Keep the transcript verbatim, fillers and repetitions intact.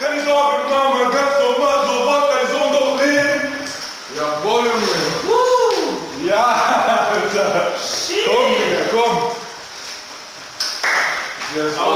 Keine Sorge, Mama, ganz normal, so macht dein Sohn doch leben. Jawohl, Junge. Ja, Alter. Komm, Junge, komm. Yes.